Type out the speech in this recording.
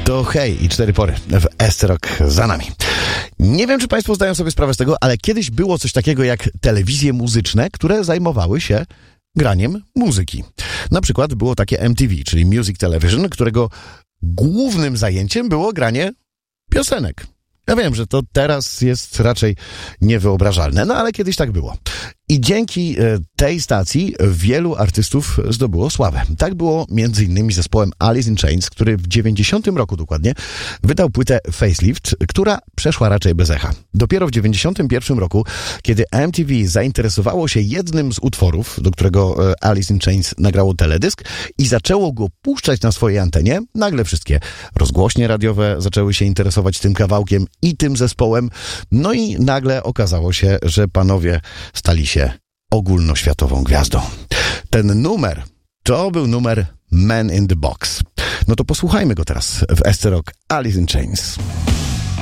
To hej i 4 pory w Esterok za nami. Nie wiem, czy Państwo zdają sobie sprawę z tego, ale kiedyś było coś takiego jak telewizje muzyczne, które zajmowały się graniem muzyki. Na przykład było takie MTV, czyli Music Television, którego głównym zajęciem było granie piosenek. Ja wiem, że to teraz jest raczej niewyobrażalne, no ale kiedyś tak było. I dzięki tej stacji wielu artystów zdobyło sławę. Tak było między innymi z zespołem Alice in Chains, który w 90 roku dokładnie wydał płytę Facelift, która przeszła raczej bez echa. Dopiero w 91 roku, kiedy MTV zainteresowało się jednym z utworów, do którego Alice in Chains nagrało teledysk i zaczęło go puszczać na swojej antenie, nagle wszystkie rozgłośnie radiowe zaczęły się interesować tym kawałkiem i tym zespołem. No i nagle okazało się, że panowie stali się ogólnoświatową gwiazdą. Ten numer to był numer Man in the Box. No to posłuchajmy go teraz w Esterok Alice in Chains.